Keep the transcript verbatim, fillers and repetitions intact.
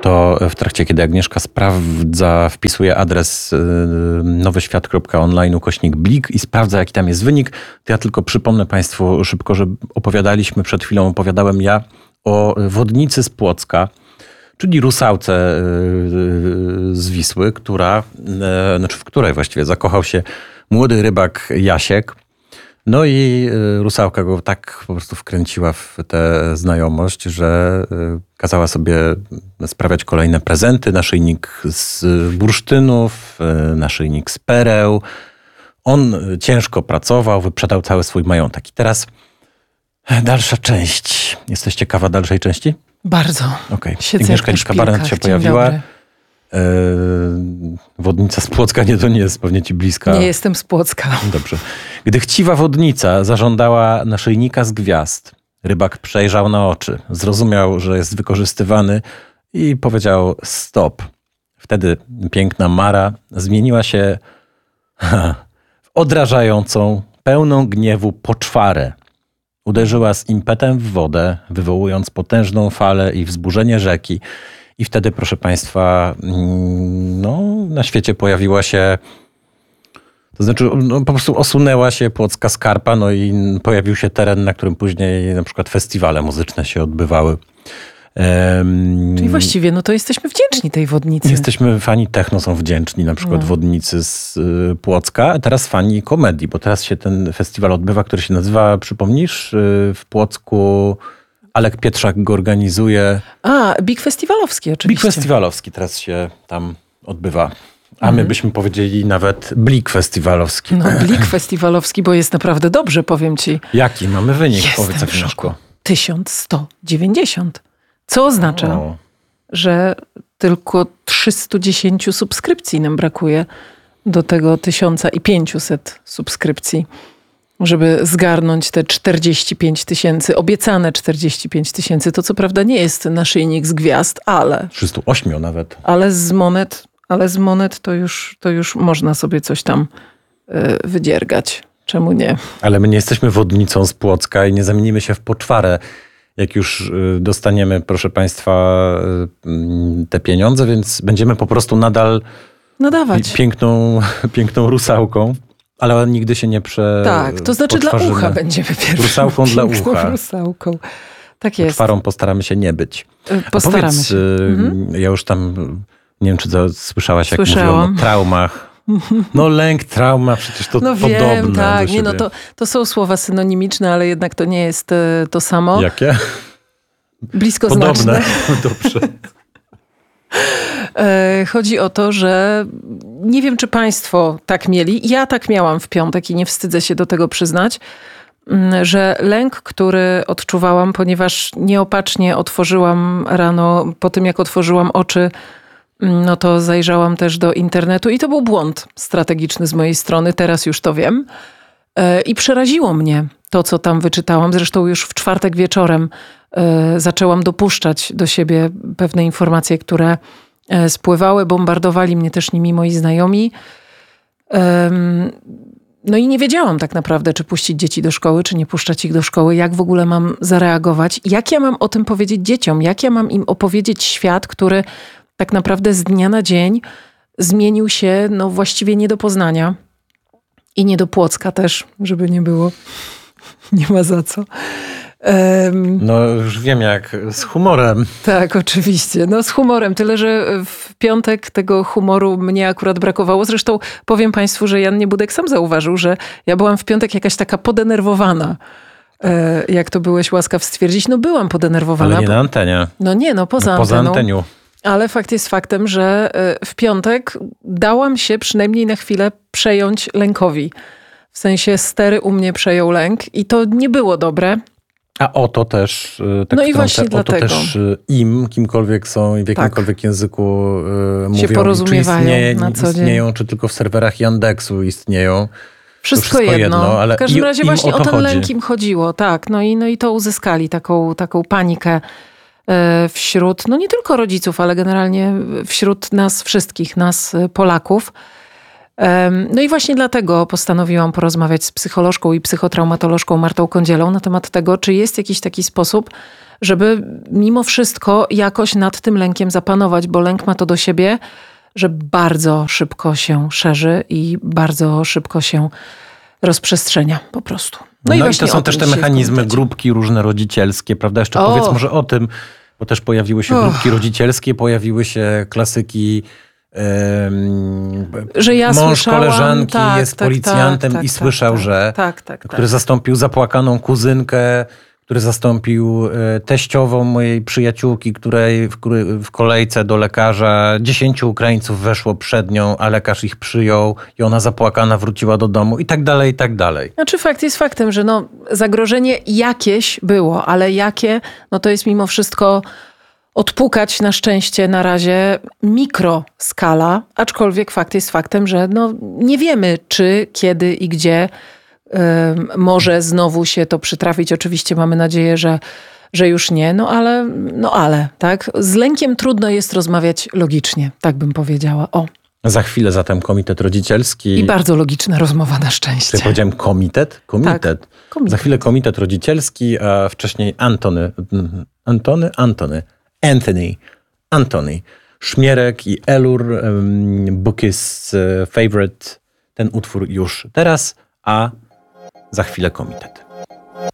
to w trakcie, kiedy Agnieszka sprawdza, wpisuje adres nowyświat kropka online ukośnik Blik i sprawdza, jaki tam jest wynik, to ja tylko przypomnę Państwu szybko, że opowiadaliśmy przed chwilą, opowiadałem ja o wodnicy z Płocka, czyli rusałce z Wisły, która, znaczy w której właściwie zakochał się młody rybak Jasiek. No i rusałka go tak po prostu wkręciła w tę znajomość, że kazała sobie sprawiać kolejne prezenty. Naszyjnik z bursztynów, naszyjnik z pereł. On ciężko pracował, wyprzedał cały swój majątek. I teraz dalsza część. Jesteś ciekawa dalszej części? Bardzo. Okej. Okay. Agnieszka Liszka-Baranat się pojawiła. Dobry. Wodnica z Płocka, nie, to nie jest pewnie ci bliska. Nie jestem z Płocka. Dobrze. Gdy chciwa wodnica zażądała naszyjnika z gwiazd, rybak przejrzał na oczy, zrozumiał, że jest wykorzystywany i powiedział stop. Wtedy piękna Mara zmieniła się w odrażającą, pełną gniewu poczwarę. Uderzyła z impetem w wodę, wywołując potężną falę i wzburzenie rzeki. I wtedy, proszę Państwa, no, na świecie pojawiła się, to znaczy no, po prostu osunęła się Płocka Skarpa, no i pojawił się teren, na którym później na przykład festiwale muzyczne się odbywały. Um, Czyli właściwie, no to jesteśmy wdzięczni tej wodnicy. Jesteśmy, fani techno są wdzięczni, na przykład no. wodnicy z y, Płocka, a teraz fani komedii, bo teraz się ten festiwal odbywa, który się nazywa, przypomnisz, y, w Płocku... Alek Pietrzak go organizuje. A, Big Festiwalowski oczywiście. Big Festiwalowski teraz się tam odbywa. A mhm. my byśmy powiedzieli nawet Blik Festiwalowski. No Blik Festiwalowski, bo jest naprawdę dobrze, powiem ci. Jaki mamy wynik? Jestem Powiedz, Agnieszko. tysiąc sto dziewięćdziesiąt. Co oznacza, o. że tylko trzysta dziesięć subskrypcji nam brakuje do tego tysiąc pięćset subskrypcji, żeby zgarnąć te czterdzieści pięć tysięcy, obiecane czterdzieści pięć tysięcy. To co prawda nie jest naszyjnik z gwiazd, ale... trzysta osiem nawet. Ale z monet, ale z monet to już, to już można sobie coś tam y, wydziergać. Czemu nie? Ale my nie jesteśmy wodnicą z Płocka i nie zamienimy się w poczwarę. Jak już dostaniemy, proszę Państwa, te pieniądze, więc będziemy po prostu nadal nadawać piękną, piękną rusałką. Ale nigdy się nie prze... Tak, to znaczy dla ucha będziemy pierwszą. Rusałką dla ucha. Rusałką. Tak jest. Poczwarą postaramy się nie być. Postaramy powiedz, się. Mhm. Ja już tam, nie wiem czy to słyszałaś, jak Słyszałam. mówiłam o traumach. No lęk, trauma, przecież to no podobne wiem, tak. do nie, no to, to są słowa synonimiczne, ale jednak to nie jest to samo. Jakie? Blisko podobne. Znaczne. Dobrze. Chodzi o to, że nie wiem, czy Państwo tak mieli. Ja tak miałam w piątek i nie wstydzę się do tego przyznać, że lęk, który odczuwałam, ponieważ nieopatrznie otworzyłam rano, po tym jak otworzyłam oczy, no to zajrzałam też do internetu i to był błąd strategiczny z mojej strony, teraz już to wiem. I przeraziło mnie to, co tam wyczytałam. Zresztą już w czwartek wieczorem zaczęłam dopuszczać do siebie pewne informacje, które spływały, bombardowali mnie też nimi moi znajomi. No i nie wiedziałam tak naprawdę, czy puścić dzieci do szkoły, czy nie puszczać ich do szkoły, jak w ogóle mam zareagować, jak ja mam o tym powiedzieć dzieciom, jak ja mam im opowiedzieć świat, który tak naprawdę z dnia na dzień zmienił się no właściwie nie do poznania i nie do Płocka też, żeby nie było. Nie ma za co. Um, no już wiem jak, z humorem. Tak, oczywiście. No z humorem, tyle że w piątek tego humoru mnie akurat brakowało. Zresztą powiem Państwu, że Jan Niebudek sam zauważył, że ja byłam w piątek jakaś taka podenerwowana. E, jak to byłeś łaskaw stwierdzić. No byłam podenerwowana. Ale nie na antenie. No nie, no poza, no, poza anteną. anteniu. Ale fakt jest faktem, że w piątek dałam się przynajmniej na chwilę przejąć lękowi. W sensie stery u mnie przejął lęk i to nie było dobre. A oto też, tak no i właśnie oto dlatego. też im, kimkolwiek są i w jakimkolwiek tak. języku y, mówią, się porozumiewają czy istnieje, na co istnieją, dzień. czy tylko w serwerach Yandexu istnieją. Wszystko, wszystko jedno, jedno. ale w każdym im, razie im właśnie o, o ten chodzi. lęk im chodziło. Tak, no i, no i to uzyskali, taką, taką panikę wśród, no nie tylko rodziców, ale generalnie wśród nas wszystkich, nas Polaków. No i właśnie dlatego postanowiłam porozmawiać z psycholożką i psychotraumatolożką Martą Kądzielą na temat tego, czy jest jakiś taki sposób, żeby mimo wszystko jakoś nad tym lękiem zapanować, bo lęk ma to do siebie, że bardzo szybko się szerzy i bardzo szybko się rozprzestrzenia po prostu. No, i, no i to są też te mechanizmy, grupki różne rodzicielskie, prawda? Jeszcze o. powiedz może o tym, bo też pojawiły się Och. grupki rodzicielskie, pojawiły się klasyki um, że ja mąż słyszałam, koleżanki tak, jest tak, policjantem tak, i tak, słyszał, tak, że tak, tak, który tak. zastąpił zapłakaną kuzynkę, który zastąpił e, teściową mojej przyjaciółki, której w, w kolejce do lekarza dziesięciu Ukraińców weszło przed nią, a lekarz ich przyjął i ona zapłakana wróciła do domu i tak dalej, i tak dalej. Znaczy fakt jest faktem, że no, zagrożenie jakieś było, ale jakie, no to jest mimo wszystko odpukać na szczęście na razie mikroskala, aczkolwiek fakt jest faktem, że no, nie wiemy czy, kiedy i gdzie może znowu się to przytrafić. Oczywiście mamy nadzieję, że, że już nie, no ale, no ale, tak? Z lękiem trudno jest rozmawiać logicznie, tak bym powiedziała. O. Za chwilę zatem komitet rodzicielski. I bardzo logiczna rozmowa na szczęście. Czy powiedziałem komitet? Komitet. Tak, komitet. Za chwilę komitet rodzicielski, a wcześniej Antony. Antony? Antony. Anthony. Antony. Szmierek i Elur. Um, book is favorite. Ten utwór już teraz, a za chwilę komitet.